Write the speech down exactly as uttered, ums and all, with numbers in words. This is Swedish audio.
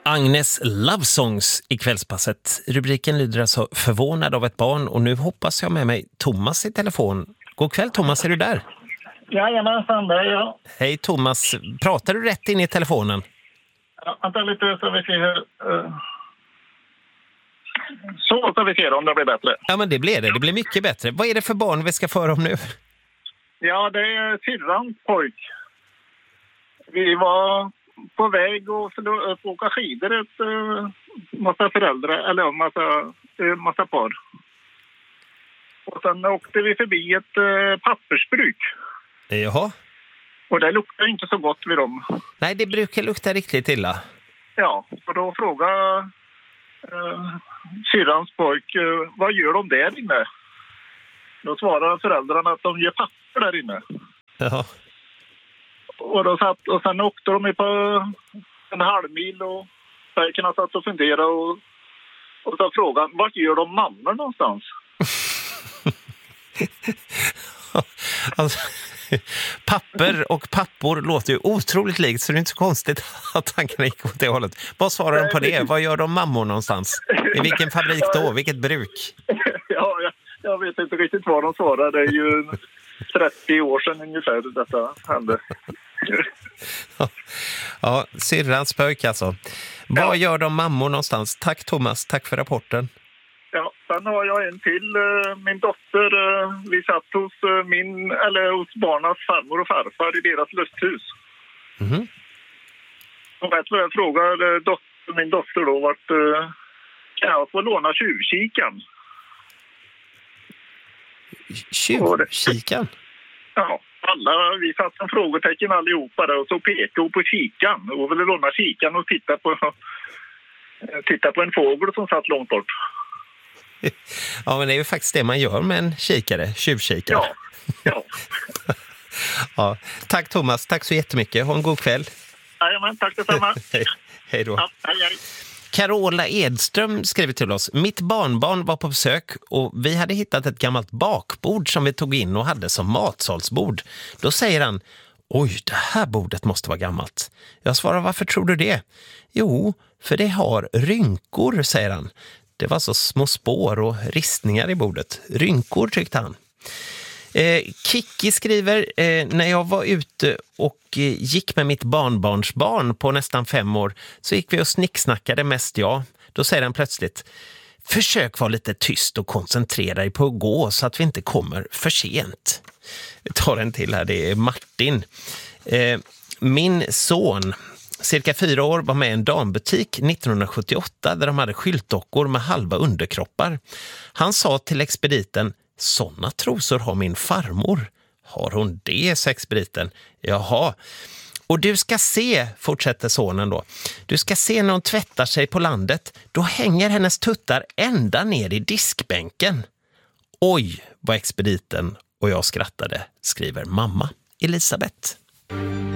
Agnes Love Songs i kvällspasset. Rubriken lyder alltså förvånad av ett barn och nu hoppas jag med mig Thomas i telefon. God kväll Thomas, är du där? Jajamensan, det är jag. Hej Thomas, pratar du rätt in i telefonen? Ja, vänta lite så vi ser... Uh... Så ska vi se om det blir bättre. Ja men det blir det, det blir mycket bättre. Vad är det för barn vi ska föra om nu? Ja, det är syrrans pojk. Vi var på väg och att åka skidor ett uh, massa föräldrar, eller en massa, uh, massa par. Och sen åkte vi förbi ett uh, pappersbruk. Jaha. Och det luktar inte så gott vid dem. Nej, det brukar lukta riktigt illa. Ja, och då frågade uh, syrrans pojk, uh, vad gör de där inne? Då svarade föräldrarna att de gör papper där inne. Jaha. Och, då satt, och sen åkte de på en halv mil och pojkarna satt och funderade och, och så frågan, vart gör de mammor någonstans? Alltså, papper och pappor låter ju otroligt likt så det är inte så konstigt att tankarna gick åt det hållet. Vad svarar de på det? Vad gör de mammor någonstans? I vilken fabrik då? Vilket bruk? Ja, jag, jag vet inte riktigt vad de svarar. Det är ju trettio år sedan ungefär detta hände. Ja, ja syrrans pojk alltså. Vad ja. gör de mammor någonstans? Tack Thomas, tack för rapporten. Ja, sen har jag en till. Min dotter, vi satt hos min, eller hos barnas farmor och farfar i deras lusthus. Mhm. Och rätt vad jag frågar dotter, min dotter då, vart kan jag få låna tjuvkikan? Tjuvkikan? Ja, alla, vi satt som frågetecken allihopa där och så pekade på kikan och ville låna kikan och titta på, titta på en fågel som satt långt bort. Ja, men det är ju faktiskt det man gör med en kikare, tjuvkikare. Ja, ja. Ja. Tack Thomas, tack så jättemycket. Ha en god kväll. Jajamän, tack detsamma. Hej, hej då. Ja, hej, hej. Carola Edström skriver till oss. Mitt barnbarn var på besök och vi hade hittat ett gammalt bakbord som vi tog in och hade som matsalsbord. Då säger han, oj, det här bordet måste vara gammalt. Jag svarar, varför tror du det? Jo, för det har rynkor, säger han. Det var så små spår och ristningar i bordet. Rynkor, tyckte han. Eh, Kiki skriver, eh, när jag var ute och eh, gick med mitt barnbarnsbarn på nästan fem år så gick vi och snicksnackade mest jag. Då säger han plötsligt, försök vara lite tyst och koncentrera dig på att gå så att vi inte kommer för sent. Vi tar en till här, det är Martin. Eh, min son, cirka fyra år, var med i en dambutik nittonhundrasjuttioåtta där de hade skyltdockor med halva underkroppar. Han sa till expediten, såna trosor har min farmor. Har hon det, sa expediten? Jaha. Och du ska se, fortsätter sonen då, du ska se när hon tvättar sig på landet, då hänger hennes tuttar ända ner i diskbänken. Oj, vad expediten och jag skrattade, skriver mamma Elisabeth.